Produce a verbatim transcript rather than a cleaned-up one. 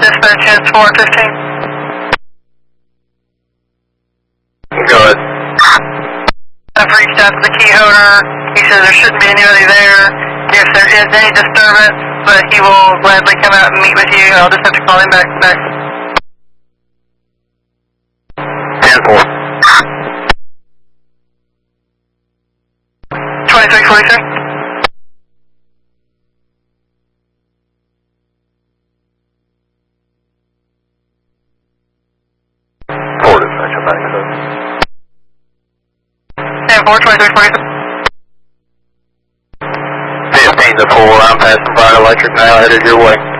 Dispatch is four fifteen. Go ahead. I've reached out to the key holder. He says there shouldn't be anybody there. If there is any disturbance, but he will gladly come out and meet with you. I'll just have to call him back. back. ten four. twenty-three forty-three. four dispatch, I think so. ten four, twenty-three forty-three. fifteen to four, I'm passing Bright Electric now, headed your way.